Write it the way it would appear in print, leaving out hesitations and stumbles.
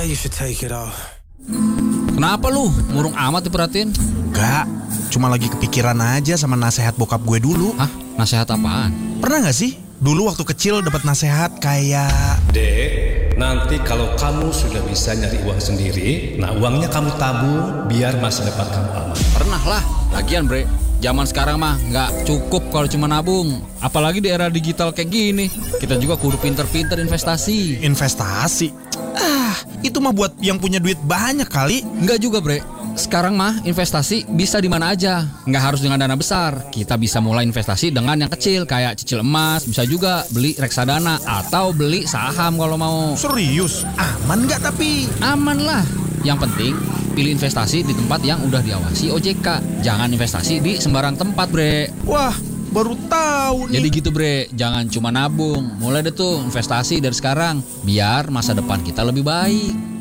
Yeah, you should take it off. Kenapa lu? Murung amat diperhatiin. Gak, cuma lagi kepikiran aja sama nasihat bokap gue dulu. Hah? Nasihat apaan? Pernah gak sih? Dulu waktu kecil dapat nasihat kayak... Dek, nanti kalau kamu sudah bisa nyari uang sendiri, nah uangnya kamu tabung biar masa depan kamu aman. Pernah lah. Lagian bre, zaman sekarang mah nggak cukup kalau cuma nabung. Apalagi di era digital kayak gini. Kita juga kudu pinter-pinter investasi. Investasi? Itu mah buat yang punya duit banyak kali. Nggak juga bre. Sekarang mah investasi bisa di mana aja. Nggak harus dengan dana besar. Kita bisa mulai investasi dengan yang kecil. Kayak cicil emas. Bisa juga beli reksadana. Atau beli saham kalau mau. Serius? Aman gak tapi? Aman lah. Yang penting pilih investasi di tempat yang udah diawasi OJK. Jangan investasi di sembarang tempat bre. Wah, baru tahu nih. Jadi gitu bre, jangan cuma nabung. Mulai deh tuh investasi dari sekarang. Biar masa depan kita lebih baik.